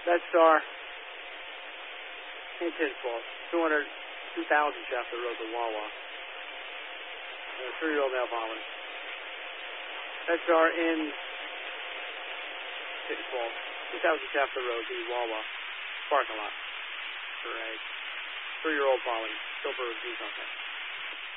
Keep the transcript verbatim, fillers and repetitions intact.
That's our in Tinsball, two hundred, two thousand Shafter Road to Wawa. A three-year-old male following. That's our in Tinsball, two thousand Shafter Road to Wawa parking lot for a three-year-old following. Silver Review contact.